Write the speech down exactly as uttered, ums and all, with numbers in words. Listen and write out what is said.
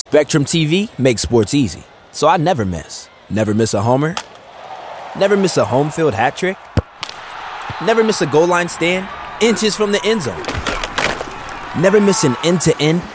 Spectrum T V makes sports easy, so I never miss. Never miss a homer. Never miss a home field hat trick. Never miss a goal line stand. Inches from the end zone. Never miss an end-to-end